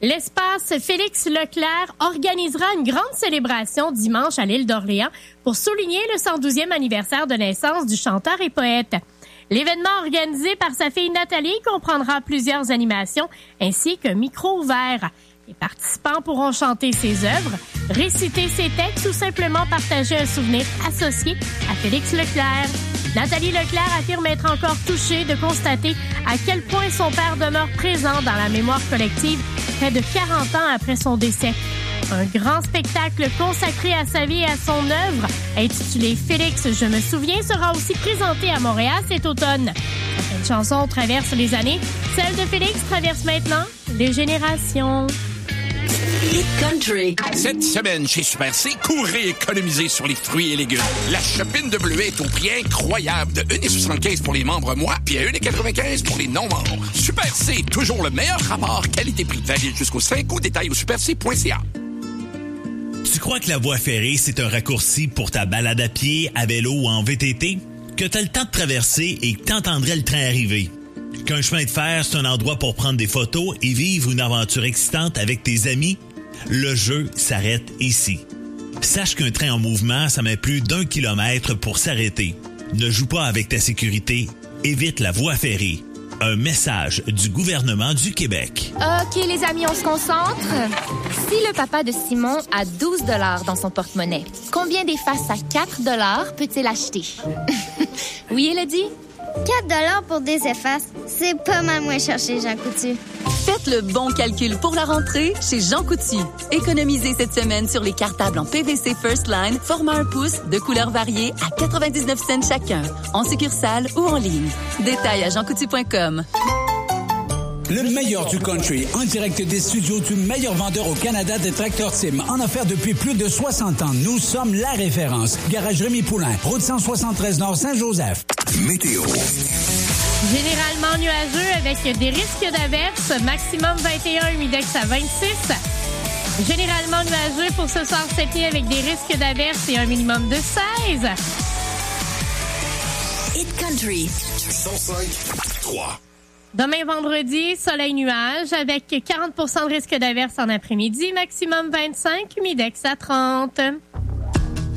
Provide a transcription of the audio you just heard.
L'espace Félix Leclerc organisera une grande célébration dimanche à l'île d'Orléans pour souligner le 112e anniversaire de naissance du chanteur et poète. L'événement organisé par sa fille Nathalie comprendra plusieurs animations ainsi qu'un micro ouvert. Les participants pourront chanter ses œuvres, réciter ses textes ou simplement partager un souvenir associé à Félix Leclerc. Nathalie Leclerc affirme être encore touchée de constater à quel point son père demeure présent dans la mémoire collective près de 40 ans après son décès. Un grand spectacle consacré à sa vie et à son œuvre, intitulé « Félix, je me souviens », sera aussi présenté à Montréal cet automne. Certaines chansons traversent les années, celle de Félix traverse maintenant les générations. Hit Country. Cette semaine, chez Super C, courez économiser sur les fruits et légumes. La chopine de bleuet est au prix incroyable de 1,75 pour les membres mois, puis à 1,95 pour les non-membres. Super C, toujours le meilleur rapport qualité-prix. Valide jusqu'au 5 août, détail au superc.ca. Tu crois que la voie ferrée, c'est un raccourci pour ta balade à pied, à vélo ou en VTT? Que t'as le temps de traverser et que t'entendrais le train arriver? Qu'un chemin de fer, c'est un endroit pour prendre des photos et vivre une aventure excitante avec tes amis? Le jeu s'arrête ici. Sache qu'un train en mouvement, ça met plus d'1 kilomètre pour s'arrêter. Ne joue pas avec ta sécurité. Évite la voie ferrée. Un message du gouvernement du Québec. OK, les amis, on se concentre. Si le papa de Simon a 12 $ dans son porte-monnaie, combien d'effaces à 4 $ peut-il acheter? Oui, Elodie? 4 $ pour des effaces, c'est pas mal moins cher chez Jean Coutu. Faites le bon calcul pour la rentrée chez Jean Coutu. Économisez cette semaine sur les cartables en PVC First Line, format 1 pouce, de couleurs variées à 99 cents chacun, en succursale ou en ligne. Détails à jeancoutu.com. Le meilleur du country, en direct des studios du meilleur vendeur au Canada des tracteurs Tim, en affaires depuis plus de 60 ans. Nous sommes la référence. Garage Rémi Poulain, route 173 Nord Saint-Joseph. Météo. Généralement nuageux avec des risques d'averses, maximum 21, humidex à 26. Généralement nuageux pour ce soir cette nuit avec des risques d'averses et un minimum de 16. Hit Country. 105.3. Demain vendredi, soleil nuage avec 40% de risque d'averse en après-midi, maximum 25, humidex à 30.